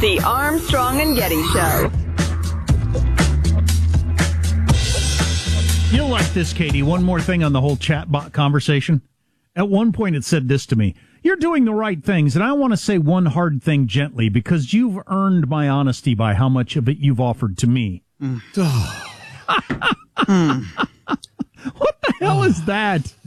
The Armstrong and Getty Show. You'll like this, Katie. One more thing on the whole chatbot conversation. At one point, it said this to me. You're doing the right things, and I want to say one hard thing gently because you've earned my honesty by how much of it you've offered to me. What the hell is that?